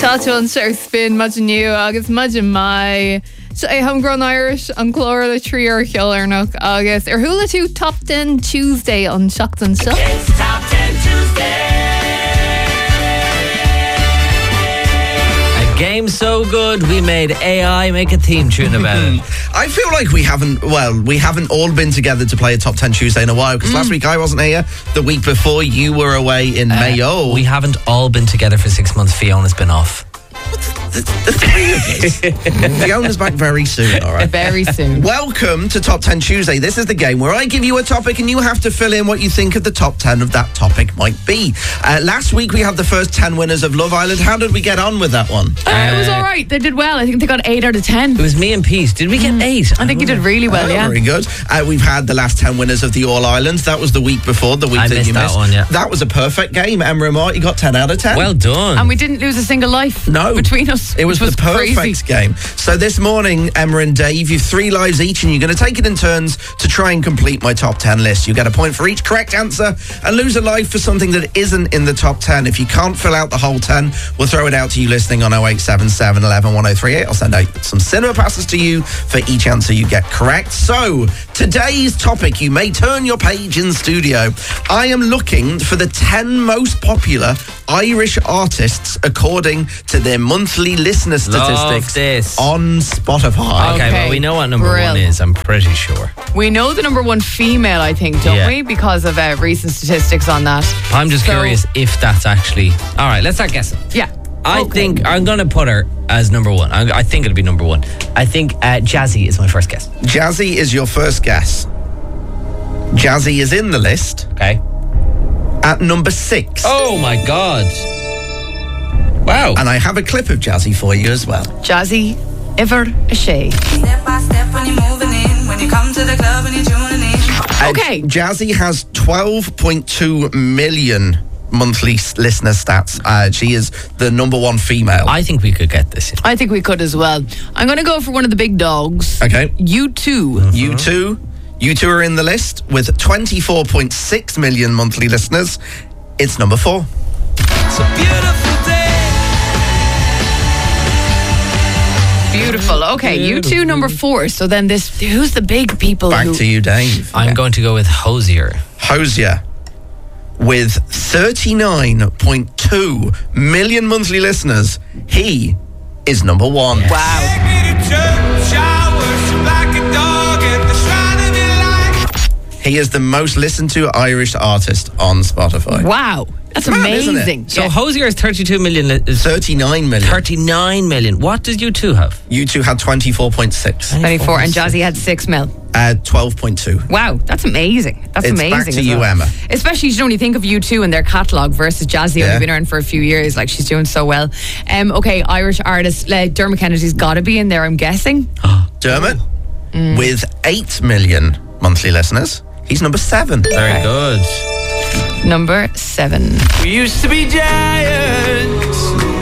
Táte an sé spin maidin nniu agus maidin mai. So é homegrown Irish an glóir le trí ar cheolarnach agus ar thula tú Top 10 Tuesday on Seachtain Seo. It's Top 10 Tuesday. A game so good we made AI make a theme tune about it. I feel like we haven't all been together to play a Top 10 Tuesday in a while, because last week I wasn't here. The week before you were away in Mayo. We haven't all been together for 6 months. Fiona's been off. The three of us. Fiona's back very soon, all right? Very soon. Welcome to Top 10 Tuesday. This is the game where I give you a topic and you have to fill in what you think of the top 10 of that topic might be. Last week we had the first 10 winners of Love Island. How did we get on with that one? It was all right. They did well. I think they got 8 out of 10. It was me and Pete. Did we get 8? I think you did really well, yeah. Very good. We've had the last 10 winners of the All Ireland. That was the week before, the week I that missed you that missed. one, yeah. That was a perfect game. Emma and Marty got 10 out of 10. Well done. And we didn't lose a single life between us. It was the perfect crazy game. So this morning, Emma and Dave, you've 3 lives each and you're going to take it in turns to try and complete my top 10 list. You get a point for each correct answer and lose a life for something that isn't in the top 10. If you can't fill out the whole 10, we'll throw it out to you listening on 0877 11 1038. I'll send out some cinema passes to you for each answer you get correct. So today's topic, you may turn your page in studio. I am looking for the 10 most popular Irish artists according to their monthly listener statistics on Spotify. Okay, well, we know what number 1 is, I'm pretty sure. We know the number 1 female, I think, don't we? Because of recent statistics on that. I'm just curious if that's actually... All right, let's start guessing. Yeah. I think I'm going to put her as number 1. I think it'll be number 1. I think Jazzy is my first guess. Jazzy is your first guess. Jazzy is in the list. Okay. At number 6. Oh my God. Wow. And I have a clip of Jazzy for you as well. Jazzy, ever a shay. Step by step when you're moving in, when you come to the club and you're tuning in. Okay. Jazzy has 12.2 million monthly listener stats. She is the number 1 female. I think we could get this. I think we could as well. I'm going to go for one of the big dogs. Okay. U2. U2 are in the list with 24.6 million monthly listeners. It's number 4. It's a beautiful day. Beautiful. Okay, U2 number 4. So then who's the big people? Back to you, Dave. I'm going to go with Hozier. Hozier with 39.2 million monthly listeners. He is number 1. Yes. He is the most listened to Irish artist on Spotify. Wow. That's Mad, amazing. isn't it? So Hozier is 32 million. 39 million. 39 million. What does U2 have? U2 had 24.6. 24, and Jazzy had 6 mil. 12.2. Wow, that's amazing. That's It's amazing. back to as you, well. Emma. Especially, when you think of U2 and their catalogue versus Jazzy, only been around for a few years. Like, she's doing so well. Okay, Irish artist Dermot Kennedy's got to be in there, I'm guessing. Dermot with 8 million monthly listeners. He's number 7. Very good. Number 7. We used to be giants.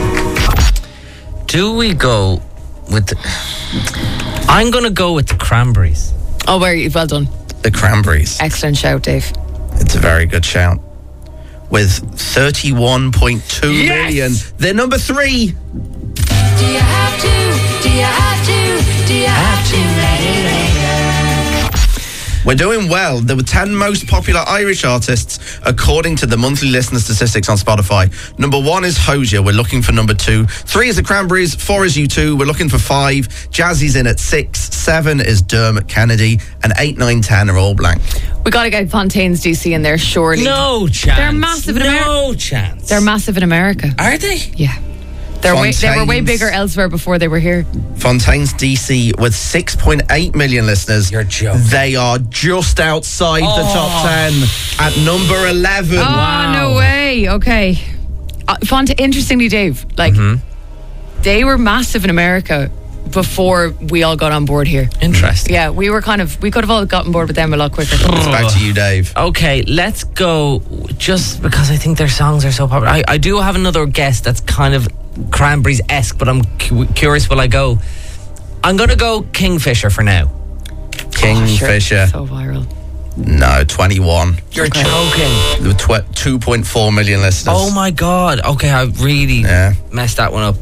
Do we go with... I'm going to go with the Cranberries. Oh, well done. The Cranberries. Excellent shout, Dave. It's a very good shout. With 31.2 million. They're number 3. Do you have to? Do you have to? Do you have to, lady? We're doing well. There were 10 most popular Irish artists according to the monthly listener statistics on Spotify. Number 1 is Hozier. We're looking for number 2. 3 is the Cranberries. 4 is U2. We're looking for 5. Jazzy's in at 6. 7 is Dermot Kennedy. And 8, 9, 10 are all blank. We got to get Fontaine's DC in there, surely. No chance. They're massive in America. No chance. They're massive in America. Are they? Yeah. They were way bigger elsewhere before they were here. Fontaine's DC with 6.8 million listeners. You're joking. They are just outside the top 10 at number 11. Oh, Wow. no way. Okay. Interestingly, Dave, they were massive in America before we all got on board here. Interesting. Yeah, we could have all gotten board with them a lot quicker. It's back to you, Dave. Okay, let's go, just because I think their songs are so popular. I do have another guess that's kind of Cranberries-esque, but I'm curious, will I go? I'm going to go Kingfisher for now. Kingfisher. So viral. No, 21. You're joking. There were 2.4 million listeners. Oh my God. Okay, I really messed that one up.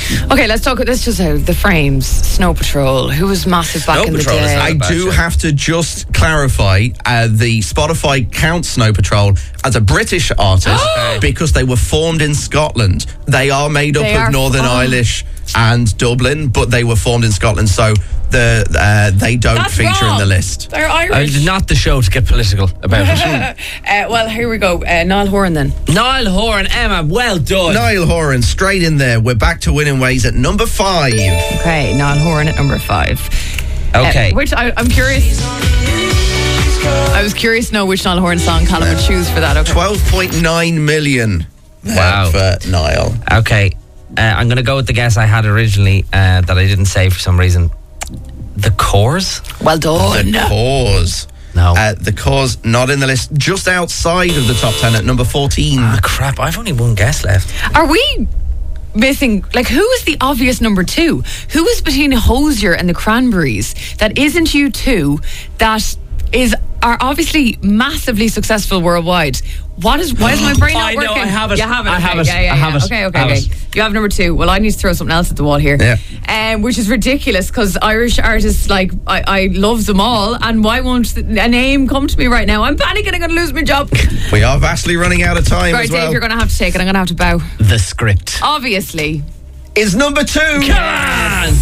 Okay, let's just the Frames, Snow Patrol. Who was massive back Snow in Patrol the is day? not I bad do show. have to just clarify, the Spotify counts Snow Patrol as a British artist because they were formed in Scotland. They are made up They are of Northern Irish and Dublin, but they were formed in Scotland, so they don't That's feature wrong. in the list. They're Irish. Not the show to get political about it. Well, here we go. Niall Horan then. Niall Horan, Emma, well done. Niall Horan, straight in there. We're back to winning ways at number 5. Okay, Niall Horan at number 5. Okay. Which I'm curious. I was curious to know which Niall Horan song Callum would choose for that. Okay. 12.9 million. Wow. For Niall. Okay. I'm going to go with the guess I had originally that I didn't say for some reason. The Cores? Well done. The Cause. No. The Cause not in the list, just outside of the top 10 at number 14. Ah, crap. I've only one guess left. Are we missing, like, who is the obvious number 2? Who is between Hosier and the Cranberries that isn't U2 that are obviously massively successful worldwide? Why is my brain not I working? know, I have it. You have it. I have okay. it. Yeah, I have it. Okay. I have it. You have number 2. Well, I need to throw something else at the wall here. Yeah. Which is ridiculous because Irish artists, like, I love them all, and why won't a name come to me right now? I'm panicking. I'm going to lose my job. We are vastly running out of time Right, as well. Dave, you're going to have to take it. I'm going to have to bow. The Script. Obviously. Is number 2. Come on!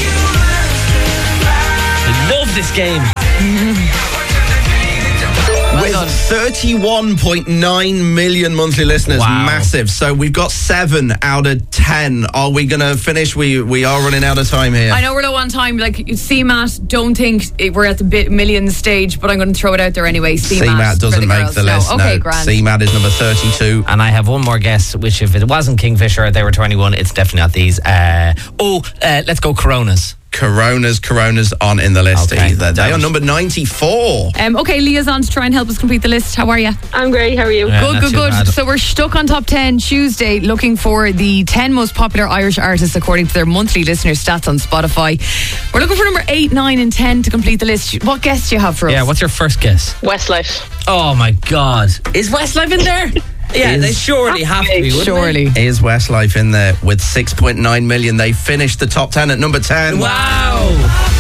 I love this game. With 31.9 million monthly listeners. Wow. Massive. So we've got 7 out of 10. Are we going to finish? We are running out of time here. I know we're low on time. Like, CMAT, don't think we're at the million stage, but I'm going to throw it out there anyway. CMAT for doesn't make girls. the list. Okay, No. grand. CMAT is number 32. And I have one more guess, which if it wasn't Kingfisher, they were 21. It's definitely not these. Let's go Coronas. Coronas aren't in the list Okay. either. They are number 94. Okay, Leah's on to try and help us complete the list. How are you? I'm great. How are you? Yeah, not Good. too bad. So we're stuck on top 10 Tuesday, looking for the 10 most popular Irish artists according to their monthly listener stats on Spotify. We're looking for number 8, 9 and 10 to complete the list. What guess do you have for us? Yeah, what's your first guess? Westlife. Oh my God. Is Westlife in there? Yeah, they surely have to be, wouldn't Surely. Is Westlife in there with 6.9 million? They finished the top 10 at number 10. they? Wow.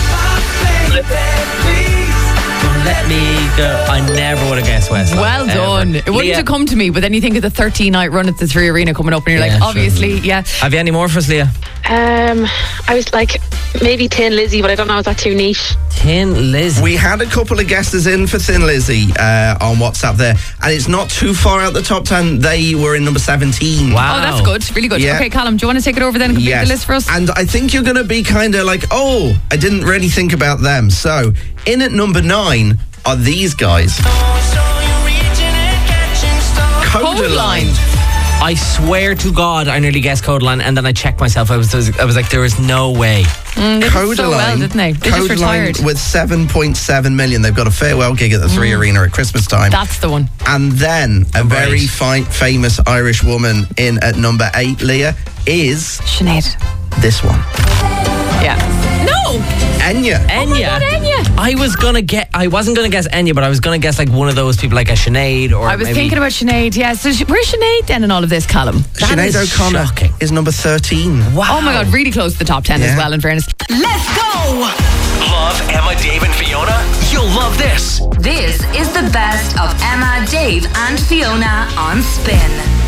Let me go. I never would have guessed Westlife. Well done. It wouldn't have come to me, but then you think of the 13-night run at the 3 Arena coming up and you're Yeah, like, sure. obviously, yeah. Have you any more for us, Leah? I was like maybe Tin Lizzy, but I don't know. Is that too niche? Tin Liz. We had a couple of guesses in for Thin Lizzy on WhatsApp there, and it's not too far out the top 10. They were in number 17. Wow. Oh, that's good. Really good. Yeah. Okay, Callum, do you want to take it over then and complete Yes. the list for us? And I think you're going to be kind of like, oh, I didn't really think about them. So, in at number 9 are these guys. Codeline. I swear to God, I nearly guessed Codeline, and then I checked myself. I was like, there is no way. They did so well, didn't they? They just retired. with 7.7 million. They've got a farewell gig at the 3 Arena at Christmas time. That's the one. And then a very Right. famous Irish woman in at number 8, Leah, is Sinead. this one. Yeah. No! Enya. Enya. Enya. I wasn't gonna guess Enya, but I was gonna guess like one of those people like a Sinead or I was maybe thinking about Sinead, yeah. So where's Sinead then in all of this, Callum? That Sinead is O'Connor shocking. is number 13. Wow. Oh my God, really close to the top 10 as Yeah. well, in fairness. Let's go! Love Emma, Dave, and Fiona? You'll love this. This is the best of Emma, Dave, and Fiona on Spin.